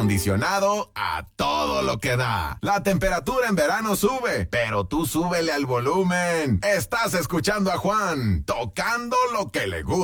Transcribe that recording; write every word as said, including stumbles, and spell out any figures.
acondicionado a todo lo que da. La temperatura en verano sube, pero tú súbele al volumen. Estás escuchando a Juan, tocando lo que le gusta.